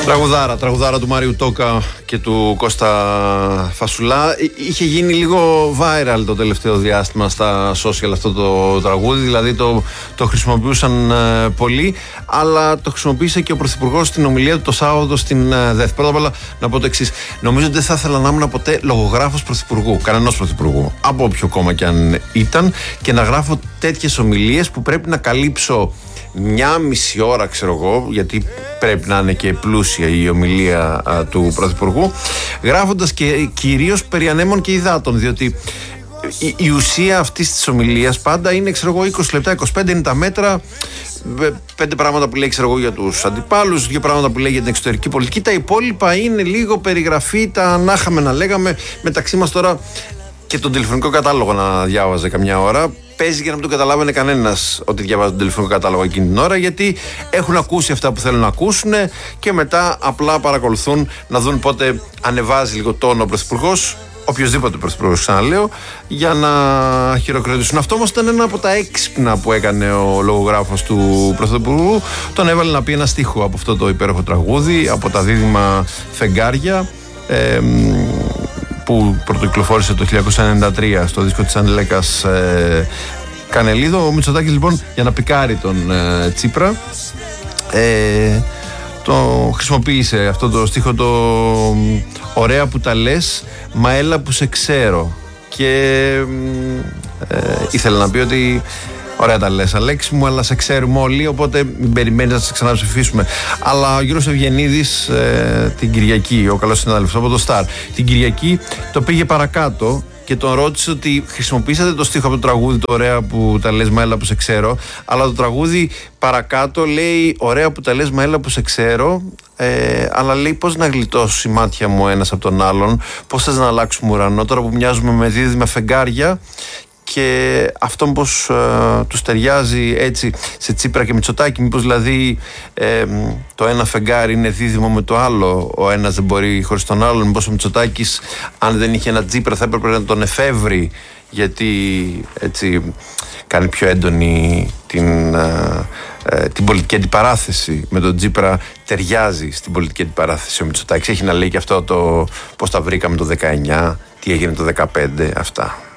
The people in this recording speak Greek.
Τραγουδάρα του Μάριου Τόκα και του Κώστα Φασουλά. Είχε γίνει λίγο viral το τελευταίο διάστημα στα social αυτό το τραγούδι, δηλαδή το χρησιμοποιούσαν πολύ, αλλά το χρησιμοποίησε και ο Πρωθυπουργός στην ομιλία του το Σάββατο στην ΔΕΘ. Πρώτα απ' όλα να πω το εξής: νομίζω ότι δεν θα ήθελα να ήμουν ποτέ λογογράφος Πρωθυπουργού, κανενός Πρωθυπουργού, από όποιο κόμμα και αν ήταν, και να γράφω τέτοιες ομιλίες που πρέπει να καλύψω μια μισή ώρα, ξέρω εγώ, γιατί πρέπει να είναι και πλούσια η ομιλία του Πρωθυπουργού, γράφοντας και κυρίως περί ανέμων και υδάτων, διότι η ουσία αυτής της ομιλίας πάντα είναι, ξέρω εγώ, 20 λεπτά, 25 είναι τα μέτρα, 5 πράγματα που λέει, ξέρω εγώ, για τους αντιπάλους, 2 πράγματα που λέει για την εξωτερική πολιτική, τα υπόλοιπα είναι λίγο περιγραφή, τα να είχαμε να λέγαμε μεταξύ μας τώρα. Και τον τηλεφωνικό κατάλογο να διάβαζε καμιά ώρα. Παίζει για να μην τον καταλάβαινε κανένας ότι διαβάζει τον τηλεφωνικό κατάλογο εκείνη την ώρα, γιατί έχουν ακούσει αυτά που θέλουν να ακούσουν και μετά απλά παρακολουθούν να δουν πότε ανεβάζει λίγο τόνο ο Πρωθυπουργός, οποιοδήποτε Πρωθυπουργός, ξαναλέω, για να χειροκροτήσουν. Αυτό όμως ήταν ένα από τα έξυπνα που έκανε ο λογογράφος του Πρωθυπουργού. Τον έβαλε να πει ένα στίχο από αυτό το υπέροχο τραγούδι, από τα δίδυμα Φεγγάρια, που πρωτοκυκλοφόρησε το 1993 στο δίσκο της Αντελέκας Κανελίδο. Ο Μητσοτάκης, λοιπόν, για να πικάρει τον Τσίπρα, το χρησιμοποίησε αυτό το στίχο, το «Ωραία που τα λες, μα έλα που σε ξέρω». Και ήθελε να πει ότι ωραία τα λες, Αλέξη μου, αλλά σε ξέρουμε όλοι, οπότε μην περιμένεις να σε ξαναψηφίσουμε. Αλλά ο Γιώργος Ευγενίδης την Κυριακή, ο καλός συνάδελφος από το Σταρ, την Κυριακή το πήγε παρακάτω και τον ρώτησε ότι χρησιμοποίησατε το στίχο από το τραγούδι, το «Ωραία που τα λες, μα έλα που σε ξέρω», αλλά το τραγούδι παρακάτω λέει «Ωραία που τα λες, μα έλα που σε ξέρω», αλλά λέει πώς να γλιτώσει η μάτια μου ένας από τον άλλον, πώς θες να αλλάξουμε ουρανό τώρα που μοιάζουμε με δίδυμα φεγγάρια. Και αυτό πως τους ταιριάζει έτσι σε Τσίπρα και Μητσοτάκη, μήπως δηλαδή το ένα φεγγάρι είναι δίδυμο με το άλλο, ο ένας δεν μπορεί χωρίς τον άλλον, μήπως ο Μητσοτάκης, αν δεν είχε ένα Τσίπρα, θα έπρεπε να τον εφεύρει, γιατί έτσι κάνει πιο έντονη την πολιτική αντιπαράθεση. Με τον Τσίπρα ταιριάζει στην πολιτική αντιπαράθεση ο Μητσοτάκης. Έχει να λέει και αυτό το πώς τα βρήκαμε το 19, τι έγινε το 15, αυτά.